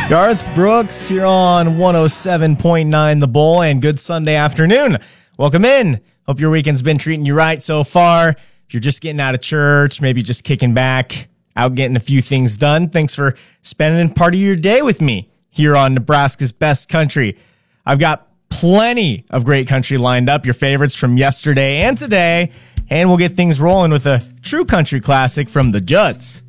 Garth Brooks here on 107.9 The Bull, and good Sunday afternoon. Welcome in. Hope your weekend's been treating you right so far. If you're just getting out of church, maybe just kicking back, out getting a few things done, thanks for spending part of your day with me here on Nebraska's Best Country. I've got plenty of great country lined up, your favorites from yesterday and today, and we'll get things rolling with a true country classic from the Judds.